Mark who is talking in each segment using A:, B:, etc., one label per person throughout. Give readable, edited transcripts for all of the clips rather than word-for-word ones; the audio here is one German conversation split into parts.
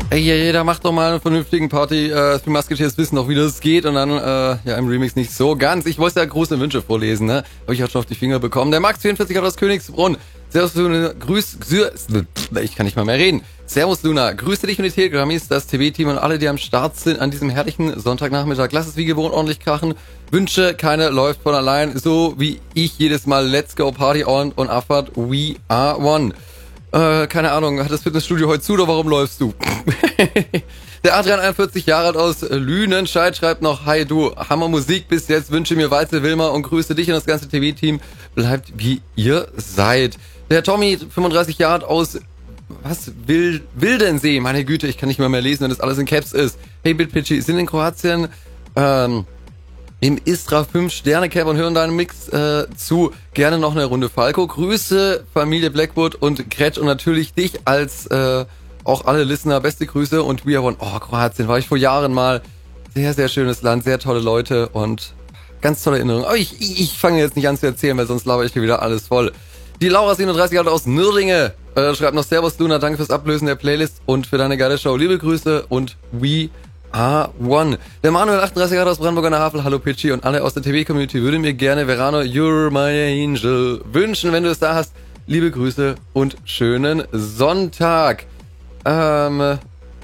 A: Ey, jeder macht doch mal einen vernünftigen Party. Three Musketeers wissen doch, wie das geht. Und dann, ja, im Remix nicht so ganz. Ich wollte ja Gruß und Wünsche vorlesen, ne? Habe ich auch schon auf die Finger bekommen. Der Max44 hat aus Königsbrunn. Servus Luna, ich kann nicht mal mehr reden. Servus Luna, grüße dich und die Telegrammis, das TB-Team und alle, die am Start sind an diesem herrlichen Sonntagnachmittag. Lass es wie gewohnt ordentlich krachen. Wünsche, keine läuft von allein. So wie ich jedes Mal. Let's go, Party on und Abfahrt. We are one. Keine Ahnung, hat das Fitnessstudio heute zu oder warum läufst du? Der Adrian, 41 Jahre alt aus Lüdenscheid, schreibt noch: Hi du, Hammer Musik bis jetzt, wünsche mir Walze Wilmer und grüße dich und das ganze TV-Team. Bleibt wie ihr seid. Der Tommy, 35 Jahre alt aus Wildensee, meine Güte, ich kann nicht mehr lesen, wenn das alles in Caps ist. Hey Bitpitchy, sind in Kroatien im Istra 5-Sterne-Camp und hören deinen Mix zu. Gerne noch eine Runde Falco. Grüße Familie Blackwood und Gretsch und natürlich dich als auch alle Listener. Beste Grüße und we are one. Oh, Kroatien war ich vor Jahren mal. Sehr, sehr schönes Land, sehr tolle Leute und ganz tolle Erinnerungen. Aber ich fange jetzt nicht an zu erzählen, weil sonst laber ich hier wieder alles voll. Die Laura 37 Jahre aus Nürdinge schreibt noch: Servus Luna, danke fürs Ablösen der Playlist und für deine geile Show. Liebe Grüße und we are one. Der Manuel 38 Jahre aus Brandenburg an der Havel. Hallo Pitchy und alle aus der TV-Community würde mir gerne Verano, you're my angel wünschen, wenn du es da hast. Liebe Grüße und schönen Sonntag. Ja.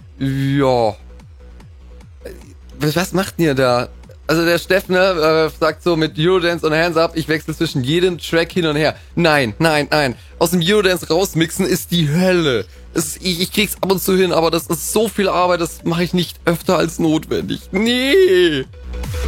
A: Was macht ihr da? Also der Steff, ne, sagt so mit Eurodance und Hands Up, ich wechsle zwischen jedem Track hin und her. Nein. Aus dem Eurodance rausmixen ist die Hölle. Ich krieg's ab und zu hin, aber das ist so viel Arbeit, das mache ich nicht öfter als notwendig. Nee.